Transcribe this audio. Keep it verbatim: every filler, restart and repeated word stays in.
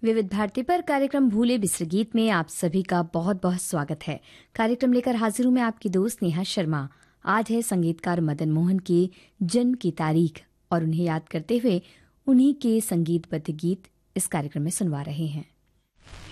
विविध भारती पर कार्यक्रम भूले बिसर गीत में आप सभी का बहुत बहुत स्वागत है। कार्यक्रम लेकर हाजिर हूं मैं आपकी दोस्त नेहा शर्मा। आज है संगीतकार मदन मोहन के जन्म की तारीख और उन्हें याद करते हुए उन्हीं के संगीतबद्ध गीत इस कार्यक्रम में सुनवा रहे हैं।